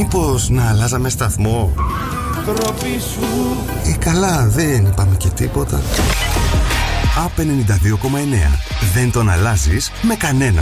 Μήπως να αλλάζαμε σταθμό? Καλά, δεν είπαμε και τίποτα. A92,9. Δεν τον αλλάζεις με κανένα.